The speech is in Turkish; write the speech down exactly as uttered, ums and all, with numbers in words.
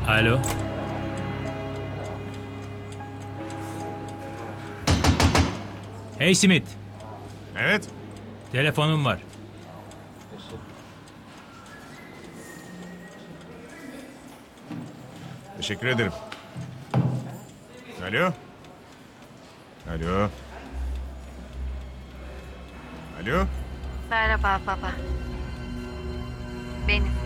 Alo. Hey Smith, Evet. telefonum var. Teşekkür ederim. Alo. Alo. Alo. Merhaba baba. Benim.